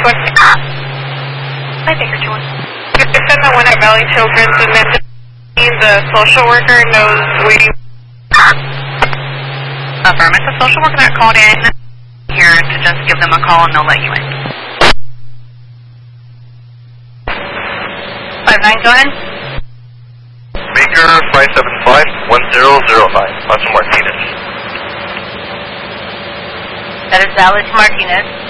Hi, Baker 2-1. You said that one at Valley Children's and then the social worker knows we... Affirmative. Social worker that called in here to just give them a call and they'll let you in. 5-9, go ahead. Baker 575-1005, Austin Martinez. That is Alice Martinez.